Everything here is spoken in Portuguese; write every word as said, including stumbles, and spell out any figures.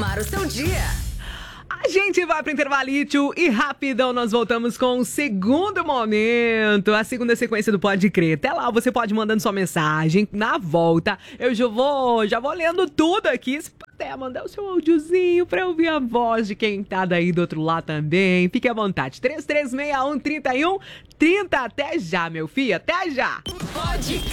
animar o seu dia. A gente vai pro intervalito e rapidão nós voltamos com o segundo momento, a segunda sequência do Pode Crer. Até lá você pode mandando sua mensagem. Na volta eu já vou, já vou lendo tudo aqui. Se puder mandar o seu áudiozinho pra ouvir a voz de quem tá daí do outro lado também. Fique à vontade. três três seis um, três um, três zero. Até já, meu filho. Até já. Pode Crer.